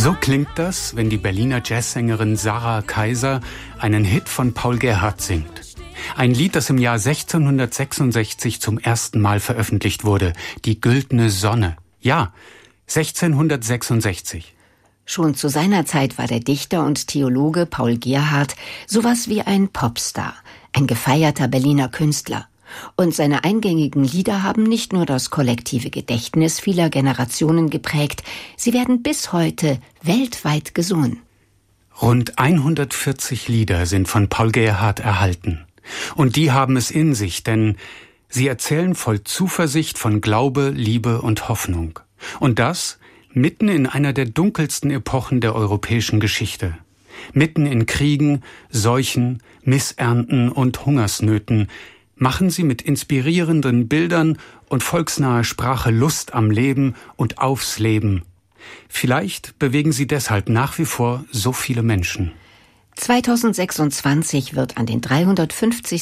So klingt das, wenn die Berliner Jazzsängerin Sarah Kaiser einen Hit von Paul Gerhardt singt. Ein Lied, das im Jahr 1666 zum ersten Mal veröffentlicht wurde, Die Güldene Sonne. Ja, 1666. Schon zu seiner Zeit war der Dichter und Theologe Paul Gerhardt sowas wie ein Popstar, ein gefeierter Berliner Künstler. Und seine eingängigen Lieder haben nicht nur das kollektive Gedächtnis vieler Generationen geprägt, sie werden bis heute weltweit gesungen. Rund 140 Lieder sind von Paul Gerhardt erhalten. Und die haben es in sich, denn sie erzählen voll Zuversicht von Glaube, Liebe und Hoffnung. Und das mitten in einer der dunkelsten Epochen der europäischen Geschichte. Mitten in Kriegen, Seuchen, Missernten und Hungersnöten machen sie mit inspirierenden Bildern und volksnaher Sprache Lust am Leben und aufs Leben. Vielleicht bewegen sie deshalb nach wie vor so viele Menschen. 2026 wird an den 350.